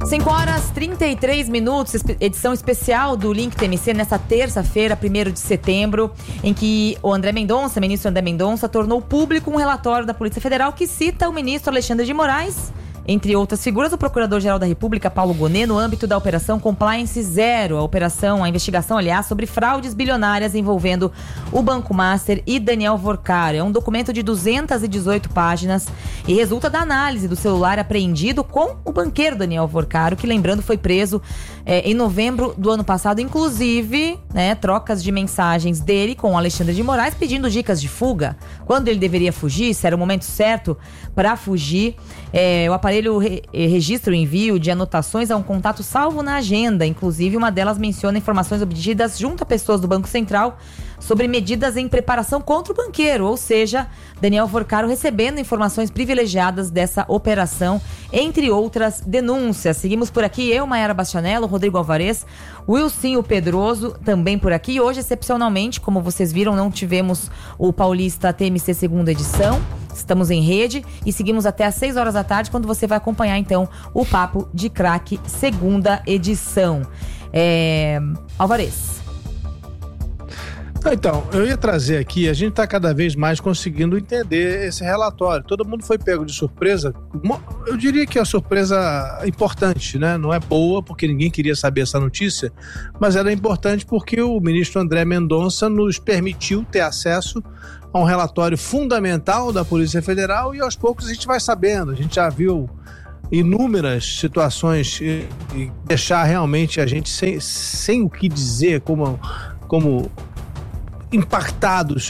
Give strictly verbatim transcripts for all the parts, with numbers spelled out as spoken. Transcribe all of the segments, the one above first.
cinco horas e trinta e três minutos, edição especial do Link T M C nessa terça-feira, primeiro de setembro, em que o André Mendonça, ministro André Mendonça, tornou público um relatório da Polícia Federal que cita o ministro Alexandre de Moraes, entre outras figuras, o Procurador-Geral da República, Paulo Gonet, no âmbito da Operação Compliance Zero, a operação, a investigação, aliás, sobre fraudes bilionárias envolvendo o Banco Master e Daniel Vorcaro. É um documento de duzentas e dezoito páginas e resulta da análise do celular apreendido com o banqueiro Daniel Vorcaro, que, lembrando, foi preso é, em novembro do ano passado. Inclusive, né, trocas de mensagens dele com o Alexandre de Moraes pedindo dicas de fuga, quando ele deveria fugir, se era o momento certo para fugir. É, o aparelho Re- registra o envio de anotações a um contato salvo na agenda. Inclusive, uma delas menciona informações obtidas junto a pessoas do Banco Central sobre medidas em preparação contra o banqueiro, ou seja, Daniel Vorcaro recebendo informações privilegiadas dessa operação, entre outras denúncias. Seguimos por aqui, eu, Mayara Bastianello, Rodrigo Alvarez, Wilson Pedroso também por aqui. Hoje, excepcionalmente, como vocês viram, não tivemos o Paulista T M C segunda edição. Estamos em rede e seguimos até às seis horas da tarde, quando você vai acompanhar, então, o Papo de Craque, segunda edição. É... Alvarez. Então, eu ia trazer aqui, a gente está cada vez mais conseguindo entender esse relatório. Todo mundo foi pego de surpresa. Eu diria que é uma surpresa importante, né? Não é boa, porque ninguém queria saber essa notícia, mas ela é importante porque o ministro André Mendonça nos permitiu ter acesso a um relatório fundamental da Polícia Federal e aos poucos a gente vai sabendo. A gente já viu inúmeras situações e, e deixar realmente a gente sem, sem o que dizer, como, como impactados,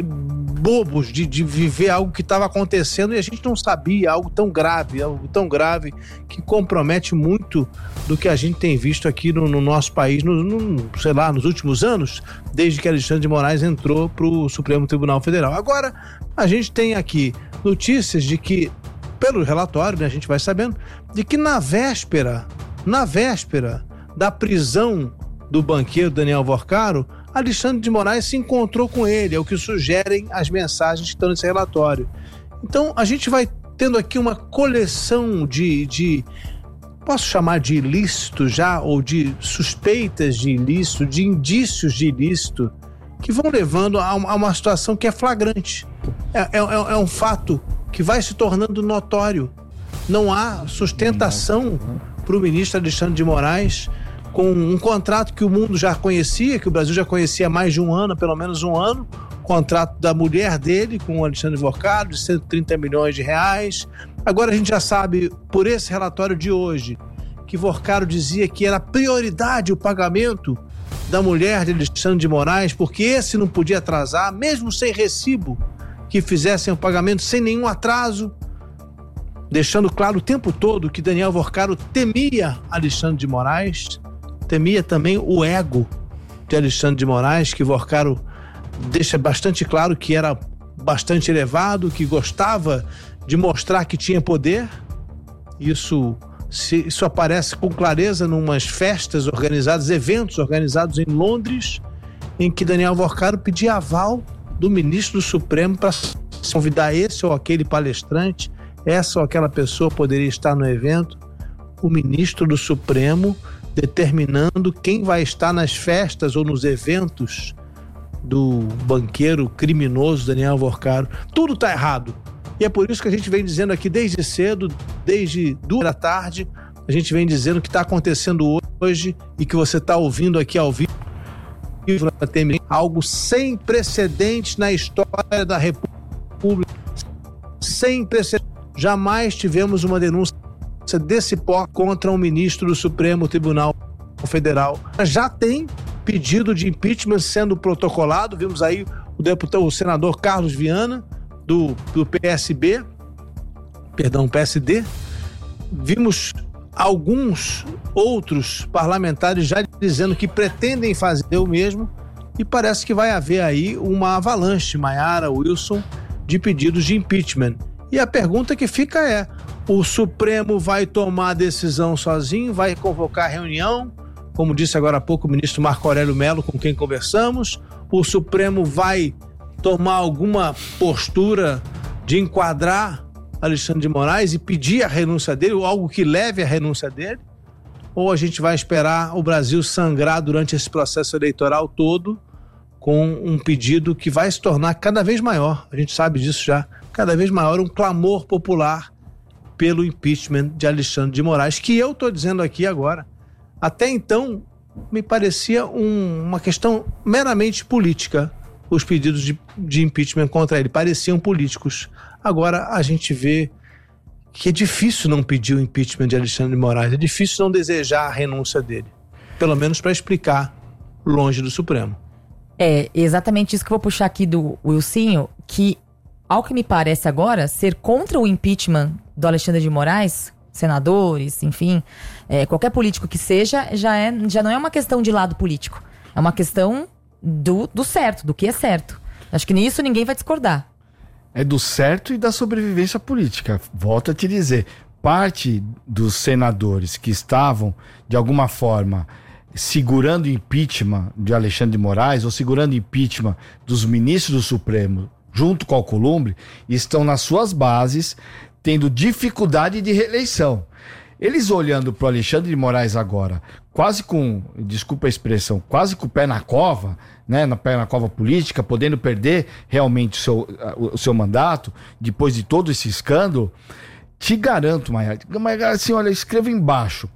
bobos de, de viver algo que estava acontecendo e a gente não sabia, algo tão grave, algo tão grave que compromete muito do que a gente tem visto aqui no, no nosso país, no, no, sei lá, nos últimos anos, desde que Alexandre de Moraes entrou para o Supremo Tribunal Federal. Agora, a gente tem aqui notícias de que, pelo relatório, né, a gente vai sabendo, de que na véspera, na véspera da prisão do banqueiro Daniel Vorcaro, Alexandre de Moraes se encontrou com ele, é o que sugerem as mensagens que estão nesse relatório. Então, a gente vai tendo aqui uma coleção de, de posso chamar de ilícito já, ou de suspeitas de ilícito, de indícios de ilícito, que vão levando a uma, a uma situação que é flagrante. É, é, é um fato que vai se tornando notório. Não há sustentação para o ministro Alexandre de Moraes com um contrato que o mundo já conhecia, que o Brasil já conhecia há mais de um ano, pelo menos um ano, contrato da mulher dele com o Alexandre Vorcaro, de cento e trinta milhões de reais. Agora a gente já sabe, por esse relatório de hoje, que Vorcaro dizia que era prioridade o pagamento da mulher de Alexandre de Moraes, porque esse não podia atrasar, mesmo sem recibo, que fizessem o pagamento sem nenhum atraso, deixando claro o tempo todo que Daniel Vorcaro temia Alexandre de Moraes, temia também o ego de Alexandre de Moraes, que Vorcaro deixa bastante claro que era bastante elevado, que gostava de mostrar que tinha poder. Isso, se, isso aparece com clareza em umas festas organizadas, eventos organizados em Londres, em que Daniel Vorcaro pedia aval do ministro do Supremo para convidar esse ou aquele palestrante, essa ou aquela pessoa poderia estar no evento. O ministro do Supremo determinando quem vai estar nas festas ou nos eventos do banqueiro criminoso Daniel Vorcaro. Tudo está errado. E é por isso que a gente vem dizendo aqui desde cedo, desde duas da tarde, a gente vem dizendo o que está acontecendo hoje e que você está ouvindo aqui ao vivo, algo sem precedentes na história da República, sem precedentes. Jamais tivemos uma denúncia desse porte contra um ministro do Supremo Tribunal Federal. Já tem pedido de impeachment sendo protocolado. Vimos aí o deputado, o senador Carlos Viana, do, do P S B, perdão, P S D. Vimos alguns outros parlamentares já dizendo que pretendem fazer o mesmo, e parece que vai haver aí uma avalanche, Mayara, Wilson, de pedidos de impeachment. E a pergunta que fica é: o Supremo vai tomar a decisão sozinho, vai convocar reunião, como disse agora há pouco o ministro Marco Aurélio Mello, com quem conversamos? O Supremo vai tomar alguma postura de enquadrar Alexandre de Moraes e pedir a renúncia dele, ou algo que leve à renúncia dele? ou a gente vai esperar o Brasil sangrar durante esse processo eleitoral todo com um pedido que vai se tornar cada vez maior, a gente sabe disso já, cada vez maior, um clamor popular pelo impeachment de Alexandre de Moraes, que eu estou dizendo aqui agora. Até então, me parecia um, uma questão meramente política, os pedidos de, de impeachment contra ele, pareciam políticos. Agora a gente vê que é difícil não pedir o impeachment de Alexandre de Moraes, é difícil não desejar a renúncia dele, pelo menos para explicar longe do Supremo. É exatamente isso que eu vou puxar aqui do Wilsinho, que ao que me parece agora, ser contra o impeachment do Alexandre de Moraes, senadores, enfim, é, qualquer político que seja, já, é, já não é uma questão de lado político, é uma questão do, do certo, do que é certo. Acho que nisso ninguém vai discordar. É do certo e da sobrevivência política. Volto a te dizer, parte dos senadores que estavam, de alguma forma, segurando o impeachment de Alexandre de Moraes ou segurando o impeachment dos ministros do Supremo, junto com o Alcolumbre, estão nas suas bases, tendo dificuldade de reeleição. Eles olhando para o Alexandre de Moraes agora, quase com, desculpa a expressão, quase com o pé na cova, né, na pé na cova política, podendo perder realmente o seu, o seu mandato, depois de todo esse escândalo, te garanto, Maiara, assim, olha, escreva embaixo.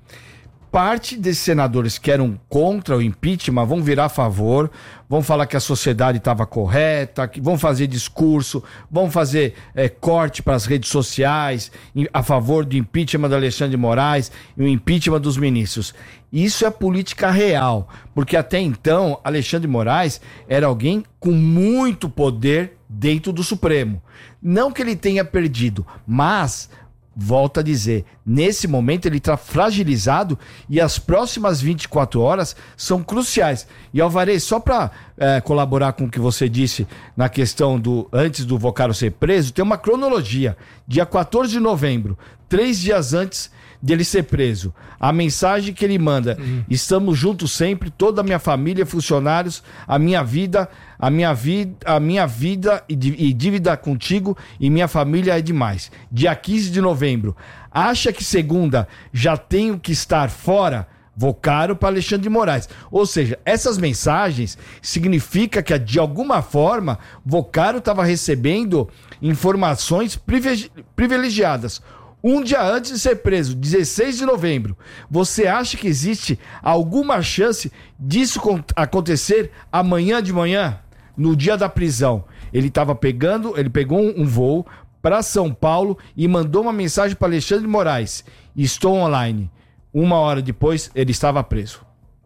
Parte desses senadores que eram contra o impeachment vão virar a favor, vão falar que a sociedade estava correta, que vão fazer discurso, vão fazer é, corte para as redes sociais a favor do impeachment do Alexandre de Moraes e o impeachment dos ministros. Isso é política real, porque até então Alexandre de Moraes era alguém com muito poder dentro do Supremo. Não que ele tenha perdido, mas... volto a dizer, nesse momento ele está fragilizado e as próximas vinte e quatro horas são cruciais. E Alvarez, só para é, colaborar com o que você disse na questão do antes do Vocaro ser preso, tem uma cronologia. Dia quatorze de novembro, três dias antes dele ser preso, a mensagem que ele manda: uhum. Estamos juntos sempre, toda a minha família, funcionários, a minha vida, a minha vida, a minha vida e, e dívida contigo e minha família é demais. Dia quinze de novembro, acha que segunda já tenho que estar fora? Vocaro para Alexandre de Moraes. Ou seja, essas mensagens significa que de alguma forma Vocaro estava recebendo informações privilegiadas. Um dia antes de ser preso, dezesseis de novembro, você acha que existe alguma chance disso acontecer amanhã de manhã, no dia da prisão? Ele estava pegando, ele pegou um, um voo para São Paulo e mandou uma mensagem para Alexandre de Moraes: estou online. Uma hora depois, ele estava preso.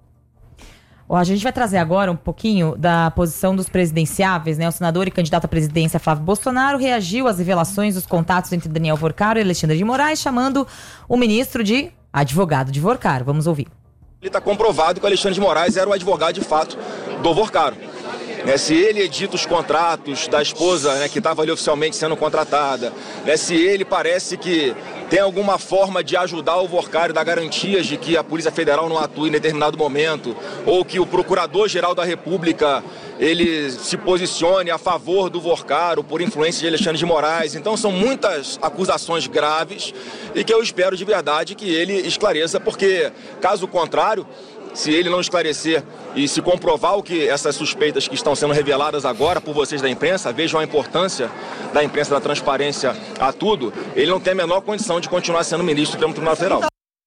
A gente vai trazer agora um pouquinho da posição dos presidenciáveis, né? O senador e candidato à presidência Flávio Bolsonaro reagiu às revelações dos contatos entre Daniel Vocaro e Alexandre de Moraes, chamando o ministro de advogado de Vocaro. Vamos ouvir. Ele está comprovado que o Alexandre de Moraes era o advogado de fato do Vocaro. Né, se ele edita os contratos da esposa, né, que estava ali oficialmente sendo contratada, né, se ele parece que tem alguma forma de ajudar o Vocaro, dar garantias de que a Polícia Federal não atue em determinado momento, ou que o Procurador-Geral da República ele se posicione a favor do Vocaro por influência de Alexandre de Moraes. Então são muitas acusações graves e que eu espero de verdade que ele esclareça, porque caso contrário, se ele não esclarecer e se comprovar o que essas suspeitas que estão sendo reveladas agora por vocês da imprensa, vejam a importância da imprensa, da transparência a tudo, ele não tem a menor condição de continuar sendo ministro do Supremo Tribunal Federal.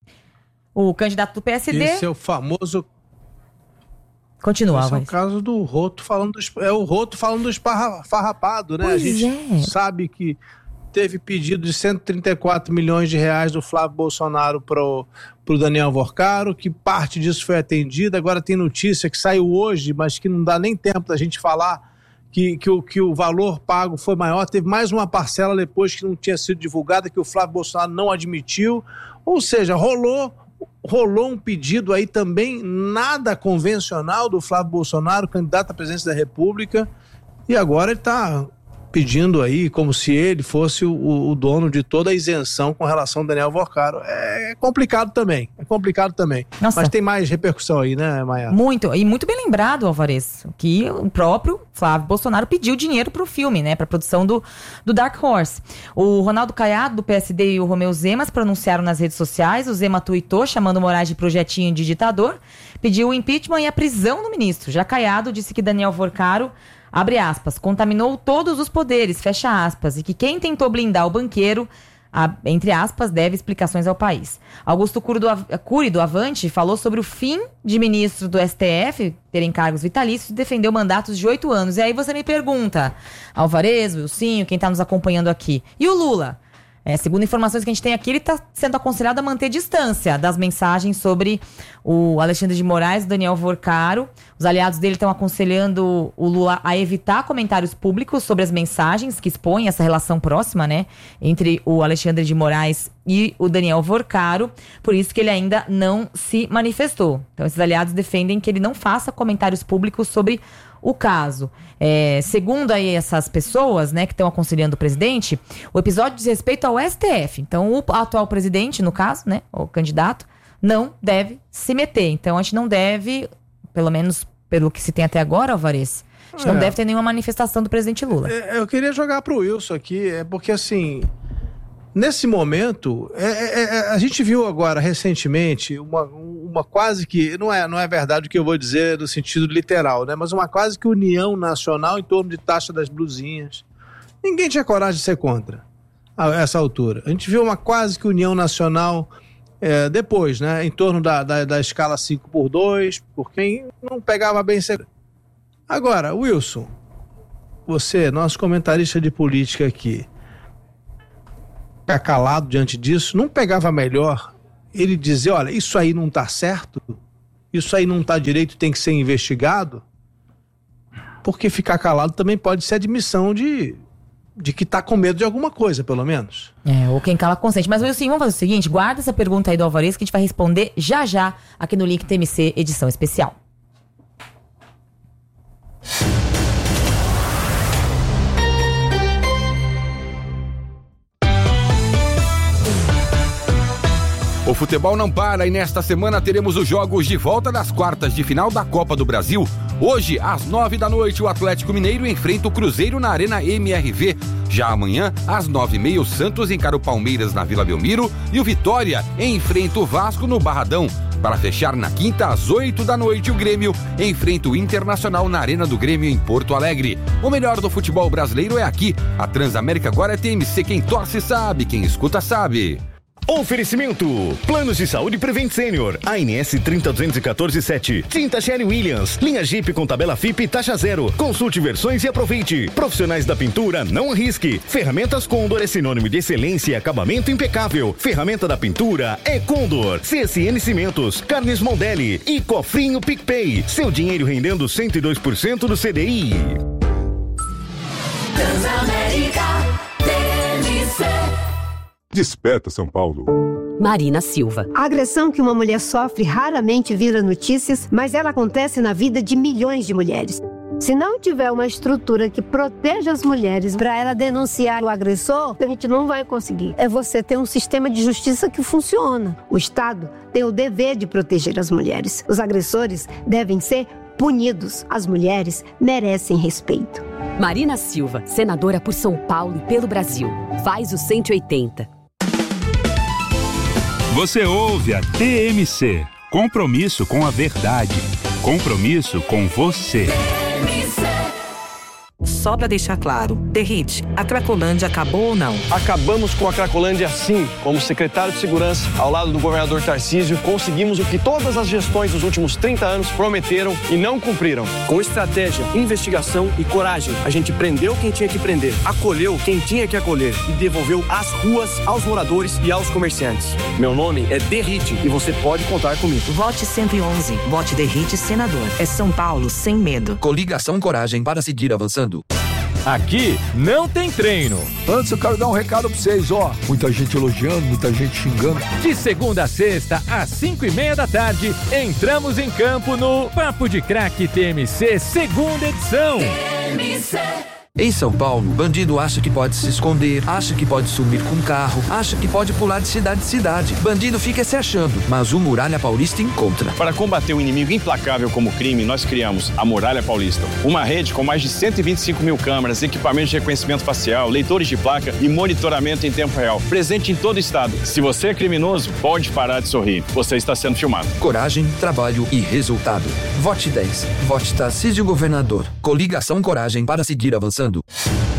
O candidato do P S D... Esse é o famoso... Continua, Esse é o caso do Roto falando do... É o Roto falando do esfarrapado, né? Pois a gente é. sabe que teve pedido de cento e trinta e quatro milhões de reais do Flávio Bolsonaro pro, pro Daniel Vocaro, que parte disso foi atendida. Agora tem notícia que saiu hoje, mas que não dá nem tempo da gente falar, que, que, o, que o valor pago foi maior. Teve mais uma parcela depois que não tinha sido divulgada, que o Flávio Bolsonaro não admitiu. Ou seja, rolou, rolou um pedido aí também nada convencional do Flávio Bolsonaro, candidato à presidência da República, e agora ele está pedindo aí como se ele fosse o, o dono de toda a isenção com relação ao Daniel Vorcaro. É complicado também, é complicado também. Nossa. Mas tem mais repercussão aí, né, Maia? Muito, e muito bem lembrado, Alvarez, que o próprio Flávio Bolsonaro pediu dinheiro pro filme, né, pra produção do, do Dark Horse. O Ronaldo Caiado, do P S D, e o Romeu Zema se pronunciaram nas redes sociais. O Zema tuitou chamando Moraes de projetinho de ditador, pediu o impeachment e a prisão do ministro. Já Caiado disse que Daniel Vorcaro, abre aspas, contaminou todos os poderes, fecha aspas, e que quem tentou blindar o banqueiro, a, entre aspas, deve explicações ao país. Augusto Cury do, Cury do Avante falou sobre o fim de ministro do S T F terem cargos vitalícios e defendeu mandatos de oito anos. E aí você me pergunta, Alvarez, Wilsinho, quem está nos acompanhando aqui, e o Lula? É, segundo informações que a gente tem aqui, ele está sendo aconselhado a manter distância das mensagens sobre o Alexandre de Moraes e o Daniel Vorcaro. Os aliados dele estão aconselhando o Lula a evitar comentários públicos sobre as mensagens que expõem essa relação próxima, né, entre o Alexandre de Moraes e o Daniel Vorcaro. Por isso que ele ainda não se manifestou. Então, esses aliados defendem que ele não faça comentários públicos sobre o caso. É, segundo aí essas pessoas, né, que estão aconselhando o presidente, o episódio diz respeito ao S T F. Então, o atual presidente, no caso, né, o candidato, não deve se meter. Então, a gente não deve, pelo menos pelo que se tem até agora, Alvarez, a gente é. não deve ter nenhuma manifestação do presidente Lula. É, eu queria jogar pro Wilson aqui, é porque assim, nesse momento, é, é, é, a gente viu agora, recentemente, uma, uma quase que, não é, não é verdade o que eu vou dizer no sentido literal, né? Mas uma quase que união nacional em torno de taxa das blusinhas. Ninguém tinha coragem de ser contra a essa altura. A gente viu uma quase que união nacional é, depois, né? Em torno da, da, da escala cinco por dois, por quem não pegava bem... Agora, Wilson, você, nosso comentarista de política aqui, ficar calado diante disso, não pegava melhor ele dizer, olha, isso aí não tá certo, isso aí não tá direito, tem que ser investigado? Porque ficar calado também pode ser admissão de, de que tá com medo de alguma coisa, pelo menos. É, ou quem cala consente. Mas, assim, vamos fazer o seguinte, guarda essa pergunta aí do Alvarez que a gente vai responder já já aqui no Link T M C, edição especial. O futebol não para e nesta semana teremos os jogos de volta das quartas de final da Copa do Brasil. Hoje, às nove da noite, o Atlético Mineiro enfrenta o Cruzeiro na Arena M R V. Já amanhã, às nove e meia, o Santos encara o Palmeiras na Vila Belmiro e o Vitória enfrenta o Vasco no Barradão. Para fechar na quinta, às oito da noite, o Grêmio enfrenta o Internacional na Arena do Grêmio em Porto Alegre. O melhor do futebol brasileiro é aqui. A Transamérica agora é T M C. Quem torce sabe, quem escuta sabe. Oferecimento: Planos de Saúde Prevent Senior, A N S trinta duzentos e quatorze sete, Tinta Sherry Williams, linha Jeep com tabela F I P e taxa zero. Consulte versões e aproveite. Profissionais da pintura, não arrisque. Ferramentas Condor é sinônimo de excelência e acabamento impecável. Ferramenta da pintura é Condor. C S N Cimentos, Carnes Mondelli e Cofrinho PicPay. Seu dinheiro rendendo cento e dois por cento do C D I. Transamérica T M C. Desperta, São Paulo. Marina Silva. A agressão que uma mulher sofre raramente vira notícias, mas ela acontece na vida de milhões de mulheres. Se não tiver uma estrutura que proteja as mulheres para ela denunciar o agressor, a gente não vai conseguir. É você ter um sistema de justiça que funciona. O Estado tem o dever de proteger as mulheres. Os agressores devem ser punidos. As mulheres merecem respeito. Marina Silva, senadora por São Paulo e pelo Brasil. Faz o cento e oitenta. Você ouve a T M C. Compromisso com a verdade. Compromisso com você. Só pra deixar claro, Derrite, a Cracolândia acabou ou não? Acabamos com a Cracolândia sim. Como secretário de Segurança, ao lado do governador Tarcísio, conseguimos o que todas as gestões dos últimos trinta anos prometeram e não cumpriram. Com estratégia, investigação e coragem, a gente prendeu quem tinha que prender, acolheu quem tinha que acolher e devolveu as ruas aos moradores e aos comerciantes. Meu nome é Derrite e você pode contar comigo. Vote cento e onze. Vote Derrite senador. É São Paulo sem medo. Coligação Coragem para seguir avançando. Aqui não tem treino. Antes eu quero dar um recado pra vocês, ó. Muita gente elogiando, muita gente xingando. De segunda a sexta, às cinco e meia da tarde, entramos em campo no Papo de Craque T M C, segunda edição. T M C. Em São Paulo, bandido acha que pode se esconder, acha que pode sumir com carro, acha que pode pular de cidade em cidade. Bandido fica se achando, mas o Muralha Paulista encontra. Para combater um inimigo implacável como o crime, nós criamos a Muralha Paulista. Uma rede com mais de cento e vinte e cinco mil câmeras, equipamentos de reconhecimento facial, leitores de placa e monitoramento em tempo real. Presente em todo o estado. Se você é criminoso, pode parar de sorrir. Você está sendo filmado. Coragem, trabalho e resultado. Vote dez. Vote Tarcísio Governador. Coligação Coragem para seguir avançando.